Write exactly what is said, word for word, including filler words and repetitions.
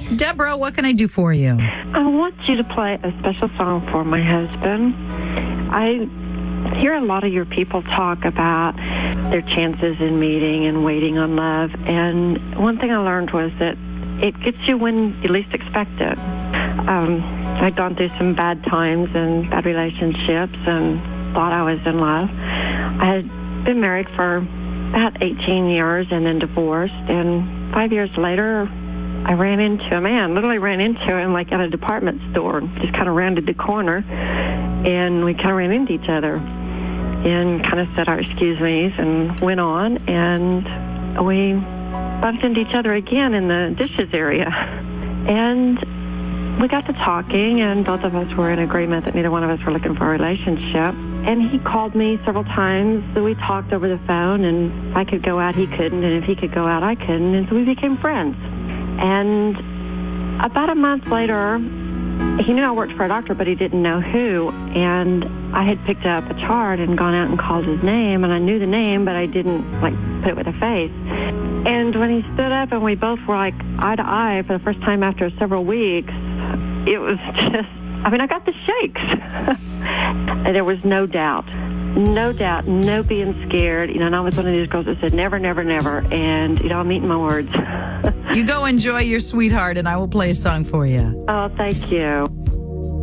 Deborah, what can I do for you? I want you to play a special song for my husband. I hear a lot of your people talk about their chances in meeting and waiting on love. And one thing I learned was that it gets you when you least expect it. Um, I'd gone through some bad times and bad relationships and thought I was in love. I had been married for about eighteen years and then divorced. And five years later, I ran into a man, literally ran into him like at a department store, just kind of rounded the corner, and we kind of ran into each other and kind of said our excuse me's and went on, and we bumped into each other again in the dishes area. And we got to talking, and both of us were in agreement that neither one of us were looking for a relationship. And he called me several times, so we talked over the phone, and if I could go out, he couldn't, and if he could go out, I couldn't, and so we became friends. And about a month later, he knew I worked for a doctor, but he didn't know who. And I had picked up a chart and gone out and called his name, and I knew the name, but I didn't, like, put it with a face. And when he stood up and we both were, like, eye to eye for the first time after several weeks, it was just, I mean, I got the shakes. And there was no doubt. No doubt, no being scared. You know, and I was one of these girls that said never, never, never. And, you know, I'm eating my words. You go enjoy your sweetheart, and I will play a song for you. Oh, thank you.